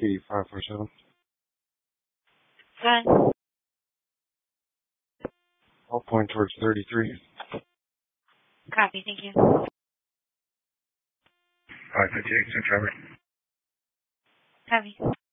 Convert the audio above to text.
Key 547. Go ahead. I'll point towards 33. Copy, thank you. 558, Trevor. Copy.